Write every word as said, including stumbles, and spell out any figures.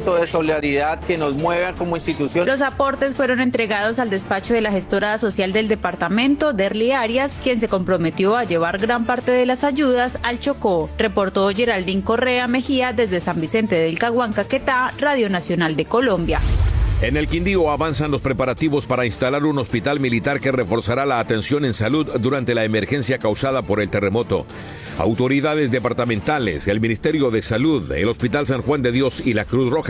gesto de solidaridad que nos mueve como institución. Los aportes fueron entregados al despacho de la gestora social del departamento, Derly Arias, quien se comprometió a llevar gran parte de las ayudas al Chocó. Reportó Geraldine Correa Mejía desde San Vicente del Caguán, Caquetá, Radio Nacional de Colombia. En el Quindío avanzan los preparativos para instalar un hospital militar que reforzará la atención en salud durante la emergencia causada por el terremoto. Autoridades departamentales, el Ministerio de Salud, el Hospital San Juan de Dios y la Cruz Roja